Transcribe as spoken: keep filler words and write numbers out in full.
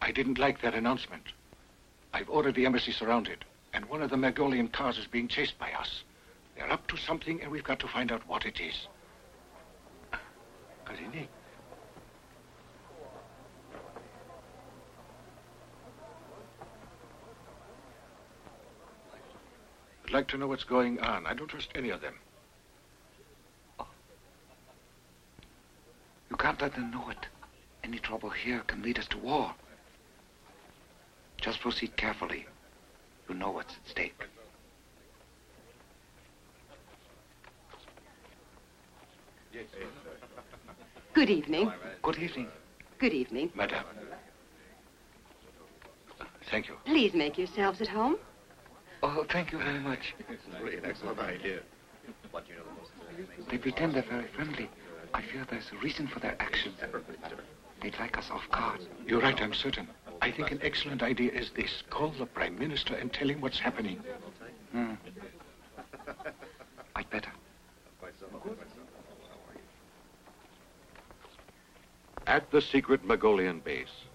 I didn't like that announcement. I've ordered the embassy surrounded, and one of the Magolian cars is being chased by us. They're up to something, and we've got to find out what it is. Karini? I'd like to know what's going on. I don't trust any of them. Oh. You can't let them know it. Any trouble here can lead us to war. Just proceed carefully. You know what's at stake. Good evening. Good evening. Good evening. Madame. Thank you. Please make yourselves at home. Oh, thank you very much. This is really an excellent idea. What you know the most They pretend they're very friendly. I fear there's a reason for their actions. They'd like us off guard. You're right, I'm certain. I think an excellent idea is this. Call the Prime Minister and tell him what's happening. Hmm. I'd better. At the secret Magolian base,